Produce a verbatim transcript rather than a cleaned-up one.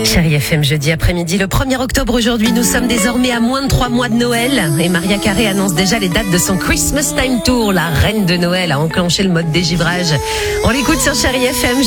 Chérie F M, jeudi après-midi, le premier octobre aujourd'hui, nous sommes désormais à moins de trois mois de Noël et Mariah Carey annonce déjà les dates de son Christmas Time Tour. La reine de Noël a enclenché le mode dégivrage. On l'écoute sur Chérie F M.